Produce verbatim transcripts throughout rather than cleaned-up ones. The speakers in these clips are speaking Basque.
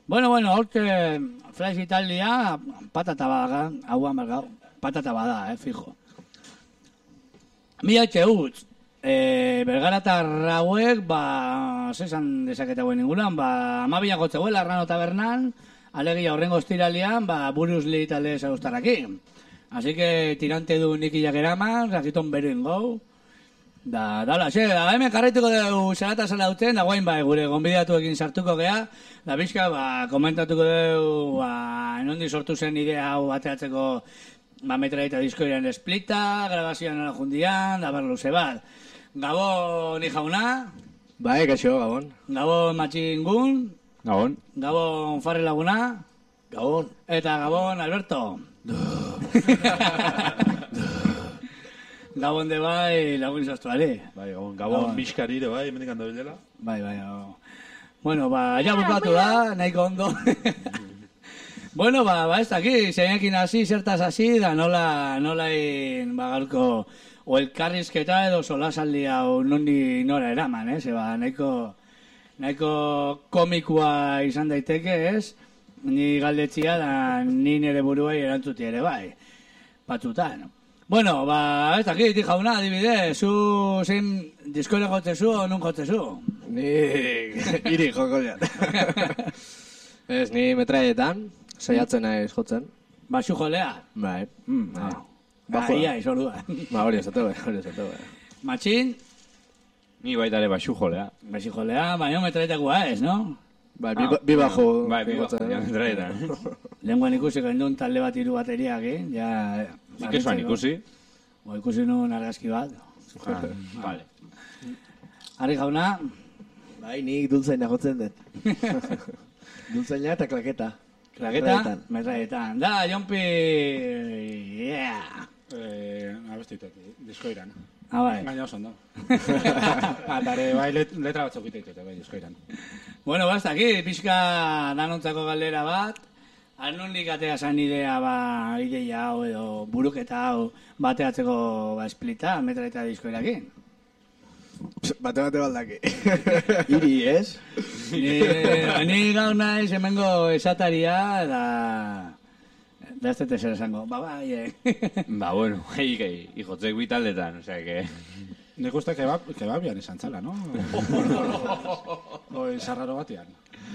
Bueno, bueno, horte Flash Italia, patata bada, hauan bergau, patata bada, eh, fijo. Mila etxe utz, e, bergaratar hauek, ba, zesan dezaketa guen ingulan, ba, amabiak gotzeuela, Arrano Tabernan, alegia horrengo estiralian, ba, Bruce Lee talde zauztarakin. Así que tirante du nikillak eraman, rakiton beruin gau. Da, dala, xe, da, hemen karretuko dugu zelata zela duten, da guain bai, gure gonbidatuekin sartuko gea, da bizka, ba, komentatuko dugu, ba, enondi sortu zen idea hau bateatzeko, ba, metraita diskoiran esplita, grabazioan nola jundian, da, ber, luze bat. Gabon, ni jauna. Bai, kaixo, Gabon. Gabon, matxingun. Gabon. Gabon, Farre Laguna. Gabon. Eta Gabon, Alberto. Gabon de bai, lagun izaztuari. Bai, Gabon, Gabon bizkarire bai, hemendik handa bilela. Bai, bai, oh. Bueno, ba, ja bukatu da, nahiko ondo. Bueno, ba, ba, ez daki, zeinekin hasi, zertaz hasi, da nola, nola in, ba, galko, o elkarrizketa edo solasaldi hau nondi nora eraman, ez? Eba, nahiko, nahiko komikua izan daiteke, ez? Ni galdetzia da, ni nire buruai erantzuti ere bai, batzutan. Bueno, ba, ez dakit, jauna, adibide, zu zein diskoile gotzezu o nun gotzezu? Ni iri joko jat. Ez, ni metraietan, saiatzen naiz jotzen. Ba, zu jolea? Bai. Mm, bai. Ba, ia, izolua. Ba, hori esatu bai, hori esatu bai. Matxin? Ni baita ere baxu jolea. Baxu jolea, baina metraietakua ez, no? Bai, bi, bi bajo. Bai, bi bajo, ja, metraietan. Lenguan ikusi gendun talde bat hiru bateriak, eh? Ja... Nik esuan ikusi. O ikusi nuen argazki bat. Ah, vale. Arri jauna? Bai, nik dulzaina jotzen dut. Dulzaina eta klaketa. Klaketa? Metraietan. Da, Jompi... Yeah! Eh, abestitek, diskoiran. Ah, bai. Gaina oso ondo. Atare, bai, let, letra batzuk iteitute, bai, diskoiran. Bueno, basta, aquí, pixka danontzako galdera bat. Anondik atea zan idea, ba, ideia hau edo buruketa hau bateatzeko ba, esplita, metraita diskoirakin. Bate bate baldaki. Iri, ez? Ni, ni gau naiz hemengo esataria, da... Da ez dut ezer esango, ba, ba, ie. Ba, bueno, hei, hei, hijotzek bitaldetan, osea, que... Nik uste kebab, kebabian izan txala, no? Oi, zarraro batean.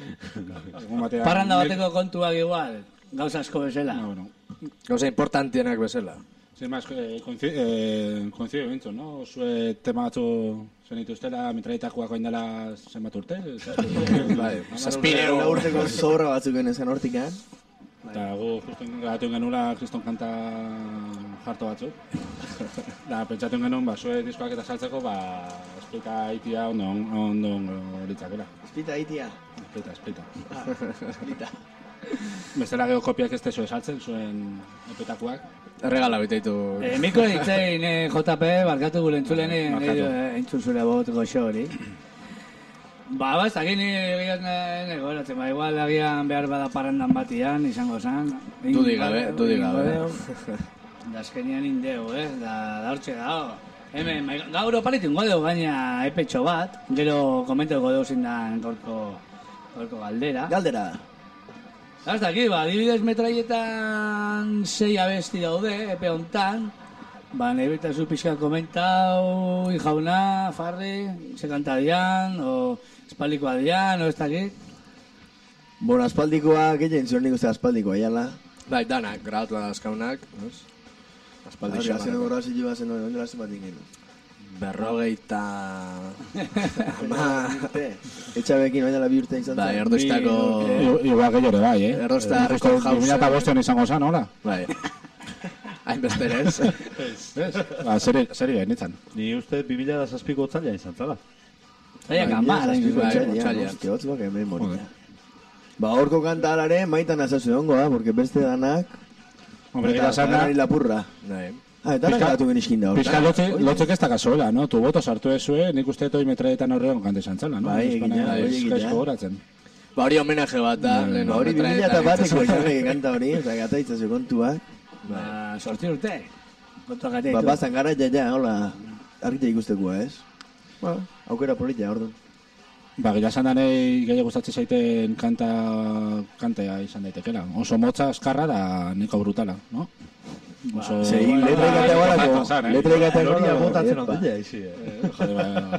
Parranda bateko kontuak igual, gauza asko bezala. No, bueno. Gauza importantienak bezala. Sin más, eh, coincido bintzun, no? Zue tema batzu zen ituztela, mitraitakoak oindela zenbat urte? Bai, zazpinero. Una urteko sobra batzuken esan hortikan. Eta gu justu gatu genula kriston kanta jarto batzuk. Da, pentsatu genuen, ba, zue diskoak eta saltzeko, ba, esplita itia ondo, ondo, ondo horitzakela. Esplita itia? Esplita, esplita. Ah, esplita. Bestela geho kopiak ez tezu esaltzen, zuen epetakuak. Erregala bitaitu. Eh, Miko ditzein, eh, J P, barkatu gure entzulen, eh, entzun zure bot goxo hori. Ba, ba, ez dakit ni egiatzen egoeratzen, ba, igual agian behar bada parandan batian, izango zan. Dudi gabe, dudi gabe. Da azkenian indeo, eh, da, da hortxe da, hemen, gaur oparitu ingo dugu gaina epetxo bat, gero komentatuko dugu zindan gorko, gorko galdera. Galdera. Da, ez dakit, ba, adibidez metraietan sei abesti daude, epe hontan, ba, nebeta zu pixka komentau, jauna, Farri, ze kanta dian, o espaldikoa dian, o ez dakit. Bueno, aspaldikoa, gehien zuen nik uste aspaldikoa, jala. Bai, danak, grabatu da azkaunak. Aspaldikoa. Hori, hazen horra zilu bazen hori, ondela zen bat ingen. Berrogeita... Ama... Etxabekin oinala bi urte izan zen. Bai, erdostako... Igual gehiore bai, eh? Erdosta Record House. bi mila bostean izango zan, hola? Bai. Hain besterez. Ba, seri gain nintzen. Ni uste bi mila zazpiko otzaila izan zala. Zaiak amar, hain Otzaila. Hostia, otzuak hemen moria. Ba, horko kanta alare, maitan azazu ongo, da, porque beste danak... Hombre, gira sana... Eta lapurra. Ah, eta nagalatu geniskin da. Pizka lotzek ez da kasoela, no? Tu boto sartu ezue, nik uste toi metraetan horrean kante izan zala, no? Bai, egina, egina. Ba, hori homenaje bat da. Ba, hori bi mila eta bateko izan kanta hori, eta gata itzazu kontuak. Ba, sortzi urte. Kontuak gata Ba, bazan gara, ja, ja, hola, argita ikustekoa, ez? Ba, aukera polita, orduan. Ba, gila esan danei gehiago gustatzen zaiten kanta, kantea izan daitekela. Oso motza, eskarra da niko brutala, no? Oso... Zei, letra ikatea balako, letra ikatea Gloria balako. botatzen ondila, izi, eh? Jode, ba...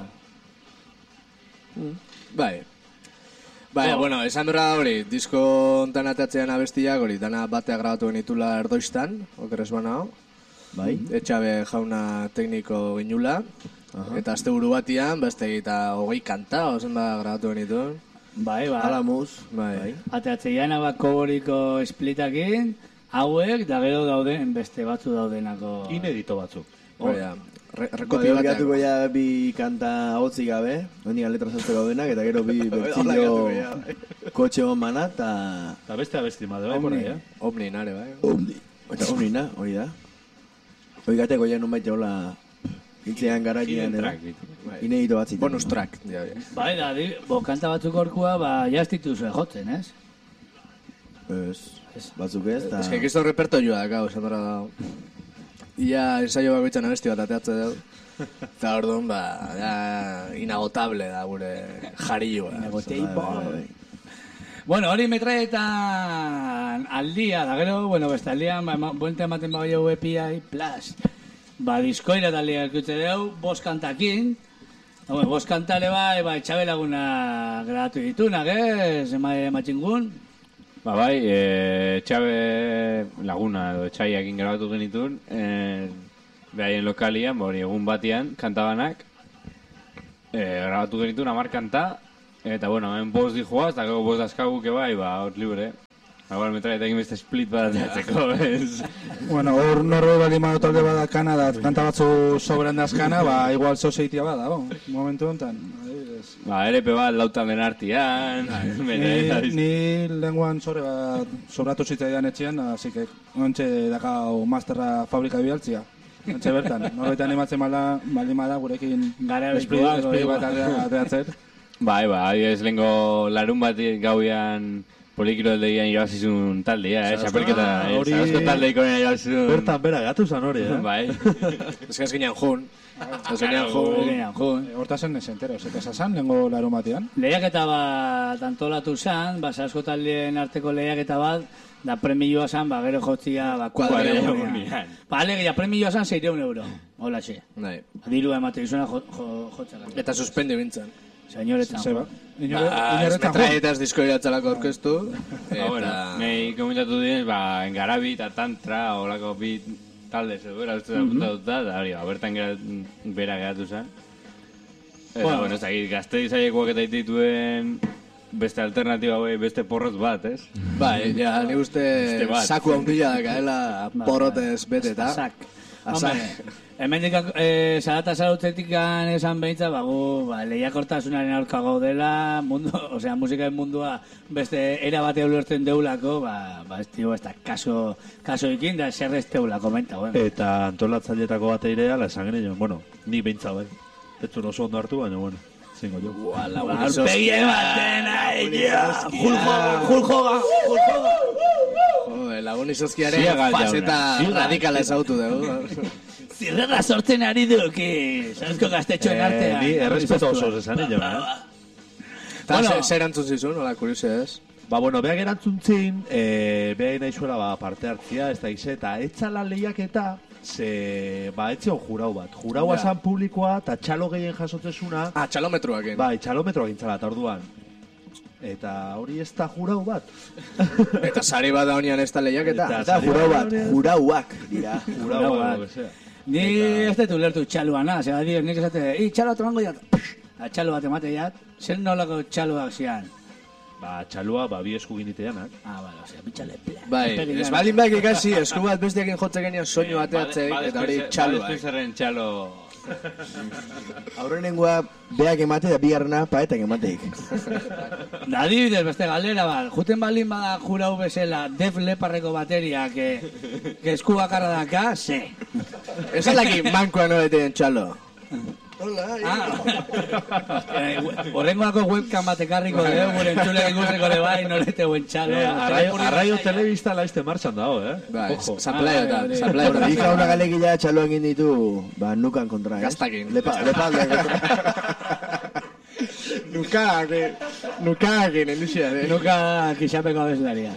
Bai. Bai, bueno, esan berra da hori, disko ontan ateatzean abestiak hori, dana batea grabatu genitula erdoistan, okeres banao. Bai. Etxabe jauna tekniko ginula. Eta azte buru batian, beste eta hogei kanta, ozen ba grabatu genituen. Bai, ba. Alamuz. Bai. Ateatzeian abak koboriko splitakin, hauek, da gero dauden, beste batzu daudenako... Inedito batzuk. Hori da, re- Bai, rekopi bateako. gatuko ja bi kanta hotzik gabe, hondian letra zazte gaudenak, eta gero bi bertzillo kotxe hon mana, eta... Eta beste abesti made, bai, por ahí, eh? Omni nare, bai. Omni. Eta omnina, hori da. Hori gateko ja nun baita hola... Hiltzean garailean, Hidden edo. track, ditu. Inedito batzit. Bonus track, ja, ja. Bai, da, di, bo, kanta batzuk orkua, ba, jaztituzue jotzen, ez? Ez, batzuk ez, eta... Ez que kisto repertorioa da, gau, esan dara da. Ia ensaio bakoitzan abesti bat ateatze dugu. Eta orduan, ba, ja, inagotable da gure jarioa. Inagotable. Bueno, hori metraietan aldia, da gero, bueno, beste aldian, ba, ema- buelta ematen ba gehiago epiai, plas. Ba, diskoira taldia elkutze dugu, bost kantakin. Hau, bost kantale bai, ba, etxabe laguna grabatu ditunak, ez? Ema, ematxingun. Ba bai, e, Txabe Laguna edo Etxaiakin grabatu genituen, e, behaien lokalian, ba hori egun batian, kantabanak, e, grabatu genituen amar kanta, eta bueno, hemen bost dijoaz, eta gero bost dazkaguke bai, ba, hor libre. Igual me trae egin beste split bat atzeko, ez? Bueno, hor norro bali mado talde badakana, da kanta batzu sobran dazkana, ba, igual zozeitia bada, bo, momentu honetan. adibidez. Ba, L P bat lautan den artian, Ni, ni lenguan sobre bat sobratu zitzaidan etxean, así que ontxe dakau masterra fabrika bialtzia. Ontxe bertan, norbait animatzen bala, baldin bada gurekin Gara esprit bertuak, esprit hori, bat ba. atea- ateatzen. bai, ba, adibidez lehenko larun bat gauian polikiro aldegian irabazizun taldea, eh? Xapelketa, eh? hori- Zarauzko taldeiko irabazizun... Bertan bera gatu zan hori, eh? Bai. Ez que ez ginen jun. Ez ginen jun. Eginan, jo. Hortazen ez entero, zeta esan lehenko larun batean. Lehiaketa bat antolatu zan, ba, Zarauzko taldeen arteko lehiaketa bat, da premioa zan, ba, gero jotzia, ba, Kuadrilla kuadrilla. gunean. Ba, alegia, premioa zan seireun euro. Hola, xe. Nahi. Dirua emate dizuna jo, jo, jotzak. Eta suspendi bintzen. Señoretan. Zeba. Ba, Inoretan jo. metraietas diskoiratzalako orkestu. Ba, bueno, Eta... nahi komentatu dienez, ba, Engarabi eta Tantra, holako bi talde zegoela, uste da puntatuta, da hori, ba, bertan gera, bera geratu zen. Eta, Bueno. bueno, ez dakit, gazte izailekoak eta dituen beste alternatiba, bai, beste porrot bat, ez? Bai, ja, ni uste Beste bat. saku handia dakaela porrotez beteta. Azak. Azak. Hombre, hemendik eh, zarata zarautetik esan behintza, ba, gu, ba, lehiakortasunaren aurka gaudela, mundu, osea, musikaren mundua beste era bate ulertzen deulako, ba, ba, ez tio, ez da, kaso, kaso ikin, da, zer ez teula, komenta, bueno. Eta antolatzailetako bat eirea, la esan genio, bueno, ni beintza bai. Ez zuen oso ondo hartu, baina, bueno, zingo jo. Ua, lagun Ba, aurpegi ematen, aia, Hulk Hogan, Hulk Hogan. Lagun izozkiaren Ziaga jauna, faceta ziaga. radikala ezautu dugu. Zirrera sortzen ari duki, Zarauzko gaztetxoen Eh, artean. ni errespeto oso esan egin, eh? Eta Bueno. bueno, zer antzun zizun, hola, kuriose ez? Ba, bueno, beha gerantzun zin, e, beha nahi zuela ba, parte hartzia, ez da ize, eta etzala lehiaketa, ze, ba, etzion jurau bat. Juraua Ja. zan publikoa, eta txalo gehien jasotzezuna, Ah, txalometruakin. bai, txalometroa gintzala, eta orduan. Eta hori ez da jurau bat. Eta sari bat da honian ez da lehiaketa. Eta- Eta jurau bat, jurauak dira. Jurau Jurau bat, bat. lo que sea. Ni ez dut ulertu txaluana, zera dir, nik esate, i, txalo bat emango jat, a txalo bat emate jat, zer nolako txaloak zian. Ba, txalua, ba, bi esku giniteanak. Ah, bale, osea, bitxale, ple. Bai, ez baldin behar ikasi, esku bat besteakin jotzen genian soinu bateatzei, eta hori txaluak. Badezpezerren txalo... Aurrenengoa beak emate da bigarrena paetak emateik. Da, adibidez, beste galdera bat, juten baldin bada jurau bezala Def Leparreko bateria, que, que esku bakarra daka, ze. Ez alaki mankoa no beten txalo. Ah, eh, horrengoako webcam bat ekarriko dugu, gure entzule ikusteko le bai, nolete buen txalo. Eh, arraio, arraio telebista laizte martxan dago, eh? Bai, Ojo. zaplaiotan, Ah, bai, zaplaiotan. Bueno, hija una galegila txaloak egin ditu, ba, nukan kontra, ez? Gaztakin. Lepa, lepa aldean kontra. Nuka, que... Nuka, que nenuxia, de... Nuka kixapeko abeslaria.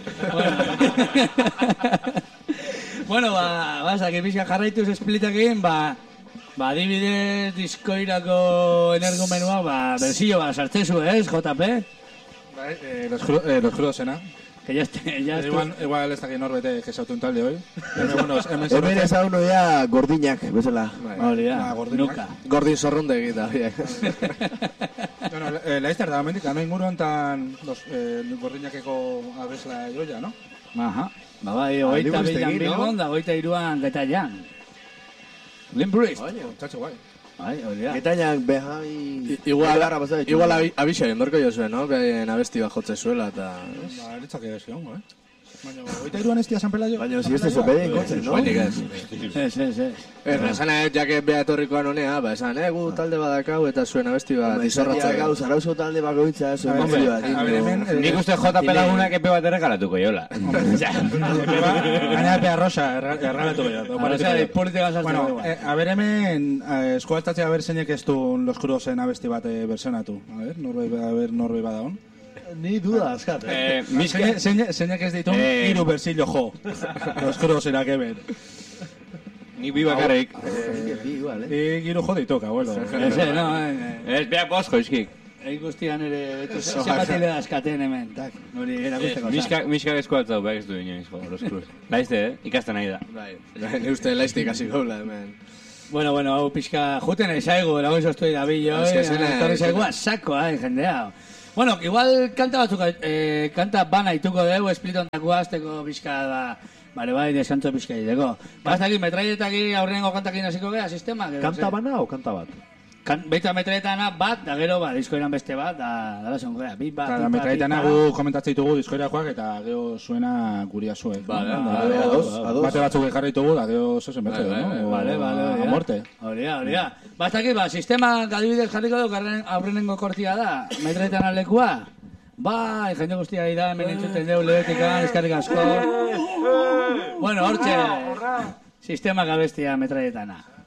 Bueno, ba, ba, zaki pixka jarraituz esplitekin, ba, ba, adibidez diskoirako energomenua, ba, berzio, ba, sartzen zu, ez, J P? Bai, eh, los, cru, eh, los crudos zena. Que ya este, ya este. Igual, igual ez dakit norbete jesautun talde hoy. Pero bueno, hemen Hemen ez hau noia gordinak, bezala. Hori da, Ah, gordinak. Nuka. Gordin zorrunde egita, biak. Bueno, eh, Laizter da, mendik, ano inguruan tan los eh, gordinakeko abesla joia, no? Aha. Ba, bai, hogeita bilan Bilbon, da hogeita iruan Getaian. Limp Bizkit. Txatxo guai. Bai, hori da. Getainak behai... Igual, Belarra pasada ditu. igual abi- abixaren dorko jo zuen, no? Behaien abesti bat jotze zuela, eta... Ba, eritzak ez egongo, eh? Baina, oita iruan ez dia San Pelayo? Baina, si este sopedien kotzen, no? Bainik ez. Ez, ez, ez. Ez, esan ez, jake beha etorrikoan honea, ba, esan, eh, gu talde badakau eta zuen abesti bat Izorratzea izorratzea. gau, zarauzo talde bakoitza, zuen A ver, mozio bat. a ver, hemen... eh, Nik uste J P lagunak epe bat erregalatuko jola. Gaina epea rosa, erralatu gehiago. Arrasa, politikan sartzen Bueno, dugu. eh, a ver, hemen, eh, eskualtatzea a ver zeinek ez du los crudosen abesti bat eh, versionatu. A ver, norbait, a ver, norbait bada hon. Ni duda askat, eh? Eh, miska... Zeinek zeinek ez ditun, Eh. hiru bersillo jo. Los crudosenak hemen. Nik bi bakarrik. Bi, igual, eh? Nik hiru jo ditok, abuelo. Ez, ez, no, eh. Ez, beha bost joizkik. Egin guztian ere, betu zebatile askaten hemen, tak, hori erakusteko. Miska, miska eskualtzau, beha ez du inoiz, jo, los cruz. Laizte, eh? Ikasten nahi da. Bai, ni uste laiztik hasi gaula, hemen. Bueno, bueno, hau pixka juten ezaigu, lagun zoztu da billo, Es que zena- etorri zaigua sakoa, eh, jendea. Bueno, igual kanta batzuk, eh, kanta bana ituko dugu, esplitontakoa, azteko pixka da, bale bai, desantzo pixka diteko. Baztaki, metraietaki aurrenengo kantakin hasiko gea, sistema? gero, Kanta ze? bana o kanta bat? Kan, Beita metraietana bat, da gero, ba, diskoiran beste bat, da, dara zongo gea, bi bat, Eta bi bat, metraitana bi bat. gu komentatzen ditugu diskoirakoak eta gero zuena guria zuek. Vale, Da, vale, gero- ados, ados. Bate batzuk jarri ditugu, da gero zozen Bai, betze, bai, bai. no? Vale, vale, hori A da. muerte. Hori da, hori da. Baztaki, ba, sistema adibidez jarriko du, garren aurrenengo kortia da, metraietan alekua. Bai, jende guztia da, hemen entzuten deu, lebetikan, eskarrik asko. Bueno, hortxe, sistema gabestia metraietana.